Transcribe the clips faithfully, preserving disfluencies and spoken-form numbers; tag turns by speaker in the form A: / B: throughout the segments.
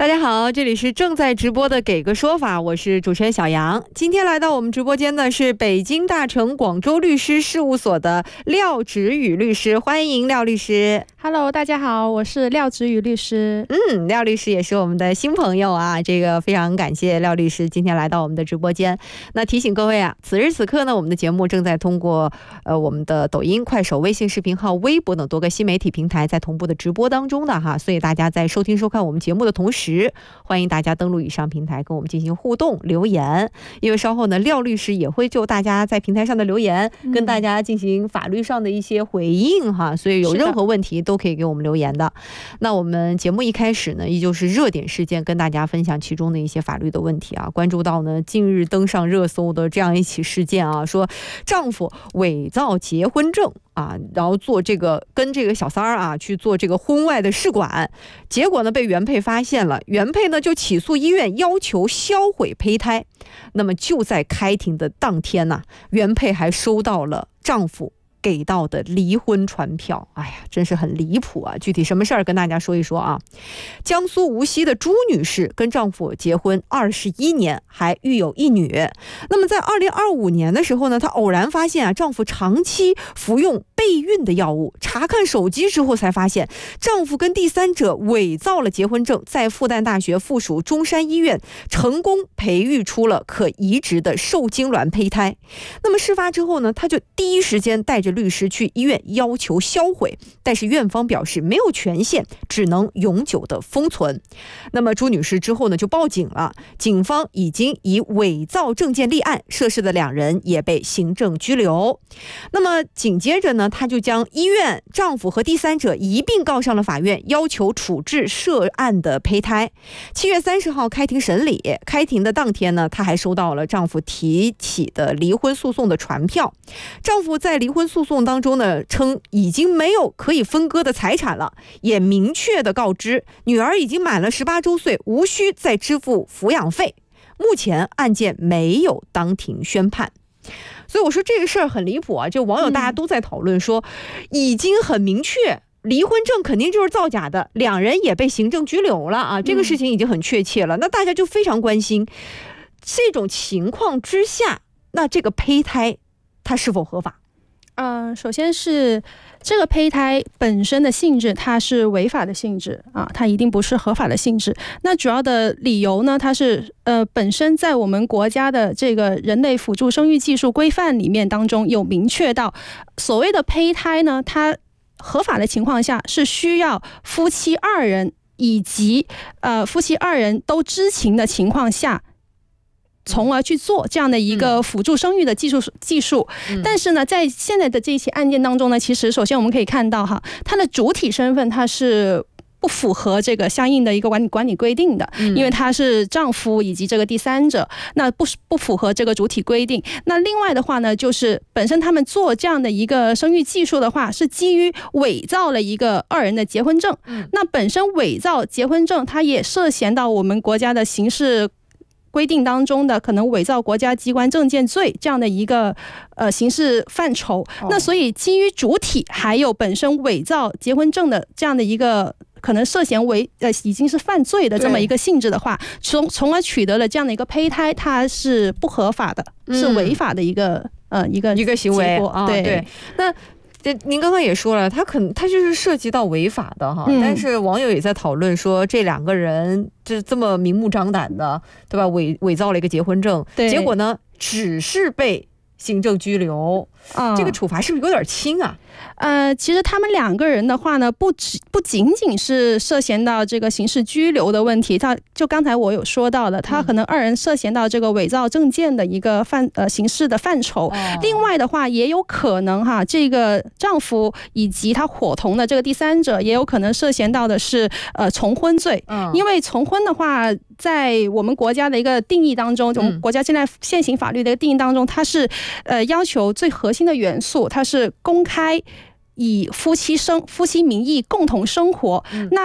A: 家好，这里是正在直播的给个说法，我是主持人小杨。今天来到我们直播间的是北京大成广州律师事务所的廖芷宇律师，欢迎廖律师。
B: Hello， 大家好，我是廖芷宇律师。
A: 嗯，廖律师也是我们的新朋友啊，这个非常感谢廖律师今天来到我们的直播间。那提醒各位啊，此时此刻呢，我们的节目正在通过呃我们的抖音、快手、微信视频号、微博等多个新媒体平台在同步的直播当中的哈，所以大家在收听收看我们节目的同时，欢迎大家登录以上平台跟我们进行互动留言，因为稍后呢，廖律师也会就大家在平台上的留言、嗯、跟大家进行法律上的一些回应哈，所以有任何问题都可以给我们留言的。那我们节目一开始呢，依旧是热点事件，跟大家分享其中的一些法律的问题啊。关注到呢，近日登上热搜的这样一起事件啊，说丈夫伪造结婚证啊，然后做这个跟这个小三儿啊去做这个婚外的试管，结果呢被原配发现了，原配呢就起诉医院，要求销毁胚胎。那么就在开庭的当天呢、啊，原配还收到了丈夫给到的离婚传票，哎呀，真是很离谱啊！具体什么事儿跟大家说一说啊。江苏无锡的朱女士跟丈夫结婚二十一年，还育有一女。那么在二零二五年的时候呢，她偶然发现啊，丈夫长期服用备孕的药物，查看手机之后才发现，丈夫跟第三者伪造了结婚证，在复旦大学附属中山医院成功培育出了可移植的受精卵胚胎。那么事发之后呢，她就第一时间带着律师去医院要求销毁，但是院方表示没有权限，只能永久的封存。那么朱女士之后呢就报警了，警方已经以伪造证件立案，涉事的两人也被行政拘留。那么紧接着呢，她就将医院、丈夫和第三者一并告上了法院，要求处置涉案的胚胎。七月三十号开庭审理，开庭的当天呢，她还收到了丈夫提起的离婚诉讼的传票。丈夫在离婚诉讼当中呢，称已经没有可以分割的财产了，也明确的告知女儿已经满了十八周岁，无需再支付抚养费。目前案件没有当庭宣判。所以我说这个事儿很离谱啊，就网友大家都在讨论说，已经很明确离婚证肯定就是造假的，两人也被行政拘留了啊，这个事情已经很确切了。那大家就非常关心，这种情况之下，那这个胚胎它是否合法？
B: 嗯、呃，首先是这个胚胎本身的性质，它是违法的性质啊，它一定不是合法的性质。那主要的理由呢，它是呃本身在我们国家的这个人类辅助生育技术规范里面当中有明确到，所谓的胚胎呢，它合法的情况下是需要夫妻二人以及呃夫妻二人都知情的情况下，从而去做这样的一个辅助生育的技术技术、嗯、但是呢，在现在的这起案件当中呢，其实首先我们可以看到哈，它的主体身份它是不符合这个相应的一个管理管理规定的，因为他是丈夫以及这个第三者，那不不符合这个主体规定。那另外的话呢，就是本身他们做这样的一个生育技术的话，是基于伪造了一个二人的结婚证。那本身伪造结婚证，它也涉嫌到我们国家的刑事规定当中的可能伪造国家机关证件罪这样的一个呃刑事范畴、哦、那所以基于主体还有本身伪造结婚证的这样的一个可能涉嫌为呃已经是犯罪的这么一个性质的话，从从而取得了这样的一个胚胎，它是不合法的、嗯、是违法的一个呃一个
A: 一个行为啊。
B: 对
A: 对，那这您刚刚也说了，他可能他就是涉及到违法的哈、嗯，但是网友也在讨论说，这两个人这这么明目张胆的，对吧？伪伪造了一个结婚证，结果呢，只是被行政拘留，嗯、这个处罚是不是有点轻啊？
B: 呃，其实他们两个人的话呢，不只不仅仅是涉嫌到这个刑事拘留的问题，他就刚才我有说到的，他可能二人涉嫌到这个伪造证件的一个范呃刑事的范畴、哦。另外的话，也有可能哈，这个丈夫以及他伙同的这个第三者，也有可能涉嫌到的是呃重婚罪、嗯。因为重婚的话，在我们国家的一个定义当中，我们国家现在现行法律的一个定义当中，它是呃要求最核心的元素，它是公开以夫妻生夫妻名义共同生活、嗯、那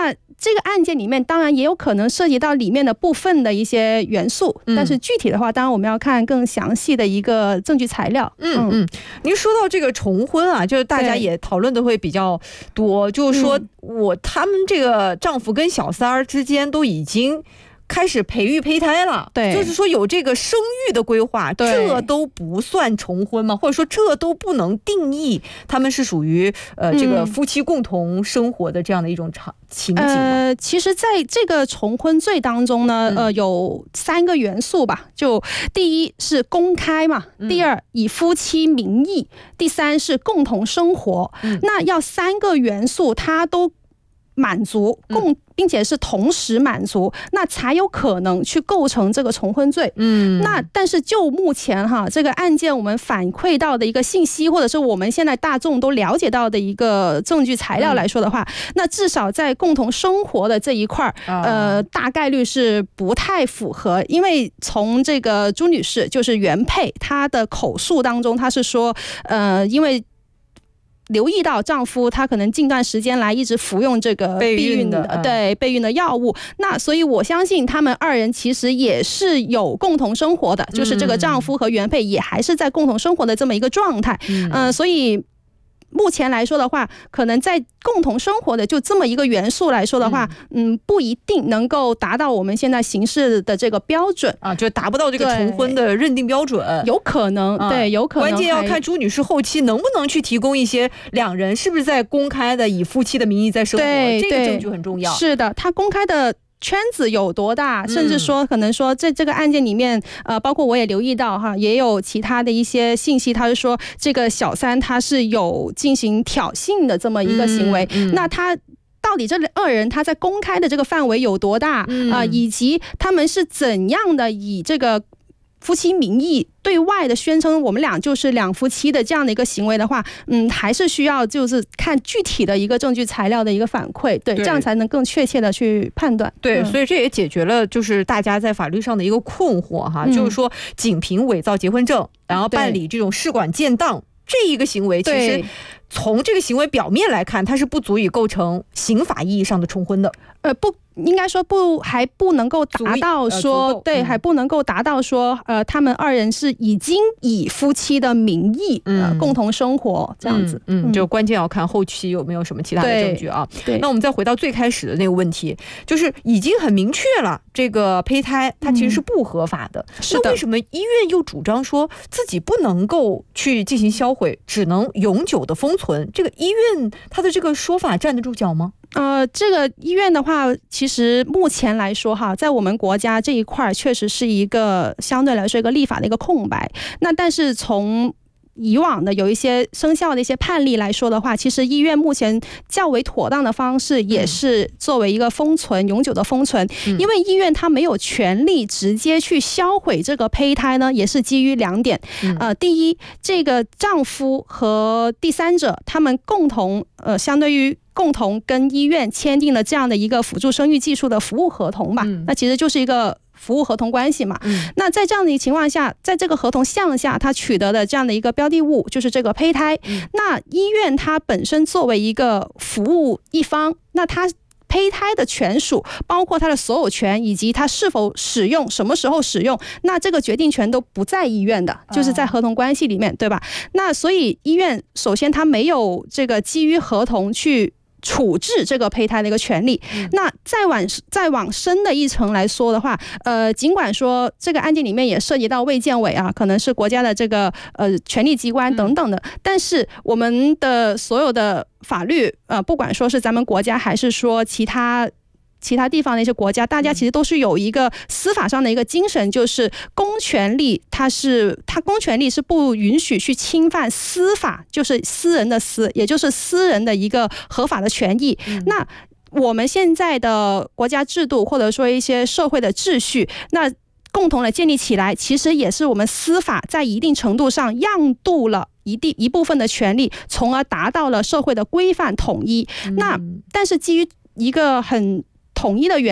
B: 这个案件里面当然也有可能涉及到里面的部分的一些元素，
A: 嗯、
B: 但是具体的话当然我们要看更详细的一个证据材料。
A: 嗯嗯，您说到这个重婚啊，就是大家也讨论的会比较多，就是说我他们这个丈夫跟小三儿之间都已经开始培育胚胎了，
B: 对，
A: 就是说有这个生育的规划，这都不算重婚吗？或者说这都不能定义他们是属于呃这个夫妻共同生活的这样的一种场情景吗？
B: 呃，其实在这个重婚罪当中呢，呃，有三个元素吧，就第一是公开嘛，第二以夫妻名义，第三是共同生活。嗯、那要三个元素它都满足共，并且是同时满足，那才有可能去构成这个重婚罪。嗯，那但是就目前哈这个案件我们反馈到的一个信息，或者是我们现在大众都了解到的一个证据材料来说的话，嗯、那至少在共同生活的这一块，呃，大概率是不太符合，因为从这个朱女士就是原配她的口述当中，她是说，呃，因为留意到丈夫他可能近段时间来一直服用这个避孕的，嗯、对备孕的药物，那所以我相信他们二人其实也是有共同生活的，就是这个丈夫和原配也还是在共同生活的这么一个状态。嗯、呃，所以目前来说的话，可能在共同生活的就这么一个元素来说的话，嗯，不一定能够达到我们现在刑事的这个标准
A: 啊，就达不到这个重婚的认定标准，
B: 有可能，啊、对，有可能。
A: 关键要看朱女士后期能不能去提供一些两人是不是在公开的以夫妻的名义在生活，这个证据很重要。
B: 是的，他公开的圈子有多大，甚至说可能说在这个案件里面，呃，包括我也留意到哈，也有其他的一些信息，他是说这个小三他是有进行挑衅的这么一个行为，嗯嗯、那他到底这二人他在公开的这个范围有多大啊、嗯呃，以及他们是怎样的以这个夫妻名义对外的宣称我们俩就是两夫妻的这样的一个行为的话，嗯，还是需要就是看具体的一个证据材料的一个反馈， 对， 对，这样才能更确切的去判断。
A: 对、嗯，所以这也解决了就是大家在法律上的一个困惑哈，嗯、就是说仅凭伪造结婚证，然后办理这种试管建档这一个行为，其实从这个行为表面来看，它是不足以构成刑法意义上的重婚的。
B: 呃，不。应该说不，还不能够达到说，呃、对、嗯，还不能够达到说，呃，他们二人是已经以夫妻的名义，呃，嗯、共同生活这样子。
A: 嗯，嗯就关键要看后期有没有什么其他的证据啊。对，那我们再回到最开始的那个问题，就是已经很明确了，这个胚胎它其实是不合法的。嗯、那为什么医院又主张说自己不能够去进行销毁，只能永久的封存？这个医院它的这个说法站得住脚吗？
B: 呃，这个医院的话，其实目前来说哈，在我们国家这一块确实是一个相对来说一个立法的一个空白。那但是从以往的有一些生效的一些判例来说的话，其实医院目前较为妥当的方式也是作为一个封存，永久的封存。因为医院它没有权利直接去销毁这个胚胎呢，也是基于两点。呃，第一，这个丈夫和第三者他们共同呃，相对于共同跟医院签订了这样的一个辅助生育技术的服务合同吧，嗯、那其实就是一个服务合同关系嘛。嗯、那在这样的一个情况下，在这个合同项下，他取得的这样的一个标的物就是这个胚胎。嗯、那医院它本身作为一个服务一方，那它胚胎的权属，包括它的所有权以及它是否使用、什么时候使用，那这个决定权都不在医院的，就是在合同关系里面，对吧？那所以医院首先它没有这个基于合同去处置这个胚胎的一个权利。嗯、那再往再往深的一层来说的话，呃，尽管说这个案件里面也涉及到卫健委啊，可能是国家的这个呃权力机关等等的，嗯、但是我们的所有的法律，呃，不管说是咱们国家还是说其他。其他地方的一些国家，大家其实都是有一个司法上的一个精神，就是公权力，它是它公权力是不允许去侵犯司法，就是私人的私，也就是私人的一个合法的权益。嗯、那我们现在的国家制度或者说一些社会的秩序，那共同的建立起来，其实也是我们司法在一定程度上让渡了一定一部分的权利，从而达到了社会的规范统一。嗯、那但是基于一个很统一的原